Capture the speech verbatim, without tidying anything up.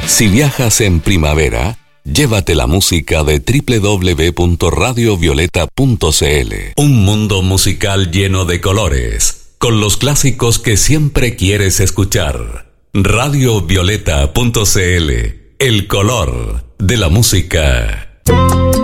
Si viajas en primavera, llévate la música de doble u doble u doble u punto radio violeta punto c l. Un mundo musical lleno de colores, con los clásicos que siempre quieres escuchar. radio violeta punto c l, el color de la música.